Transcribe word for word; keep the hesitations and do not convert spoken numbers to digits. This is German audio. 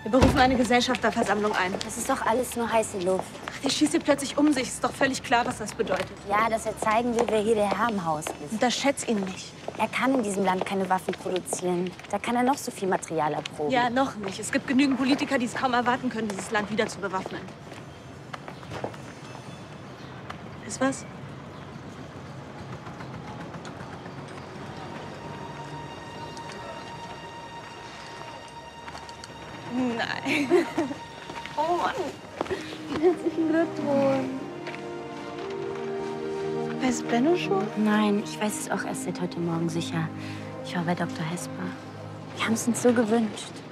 Wir berufen eine Gesellschafterversammlung ein. Das ist doch alles nur heiße Luft. Ach, der schießt hier plötzlich um sich. Ist doch völlig klar, was das bedeutet. Ja, dass er zeigen will, wer hier der Herr im Haus ist. Unterschätz ihn nicht. Er kann in diesem Land keine Waffen produzieren. Da kann er noch so viel Material erproben. Ja, noch nicht. Es gibt genügend Politiker, die es kaum erwarten können, dieses Land wieder zu bewaffnen. Ist was? Nein. Oh Mann. Herzlichen Glückwunsch. Weiß Benno schon? Nein, ich weiß es auch erst seit heute Morgen sicher. Ich war bei Doktor Hesper. Wir haben es uns so gewünscht.